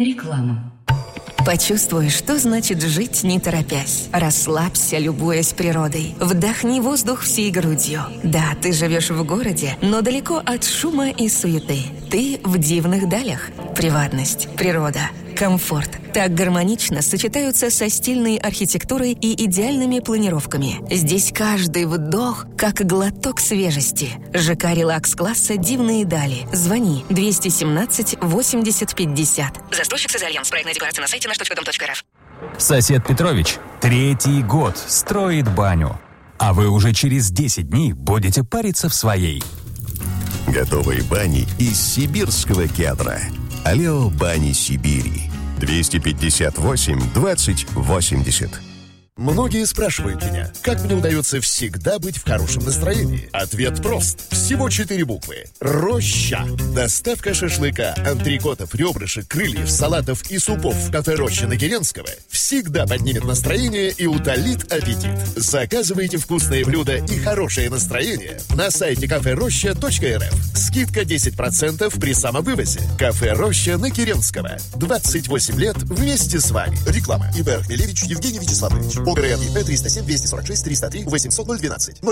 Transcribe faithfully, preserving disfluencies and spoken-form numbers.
Реклама. Почувствуй, что значит жить не торопясь. Расслабься, любуясь природой. Вдохни воздух всей грудью. Да, ты живешь в городе, но далеко от шума и суеты. Ты в дивных далях. Приватность, природа, комфорт так гармонично сочетаются со стильной архитектурой и идеальными планировками. Здесь каждый вдох как глоток свежести. ЖК «Релакс-класса» «Дивные дали». Звони двести семнадцать восемьдесят пятьдесят. Застройщик «Созальянс». Проектная декларация на сайте наш точка дом точка рф. Сосед Петрович третий год строит баню, а вы уже через десять дней будете париться в своей. Готовые бани из сибирского кедра. Алео Бани Сибири. двести пятьдесят восемь двадцать восемьдесят. Многие спрашивают меня, как мне удается всегда быть в хорошем настроении. Ответ прост. Всего четыре буквы. Роща. Доставка шашлыка, антрикотов, ребрышек, крыльев, салатов и супов в кафе «Роща» на Керенского всегда поднимет настроение и утолит аппетит. Заказывайте вкусные блюда и хорошее настроение на сайте кафе роща точка рф. Скидка десять процентов при самовывозе. Кафе «Роща» на Керенского. двадцать восемь лет вместе с вами. Реклама. ИБ Архмелевич Евгений Вячеславович. ОГРН ИП триста семь двести сорок шесть триста три восемьсот ноль двенадцать.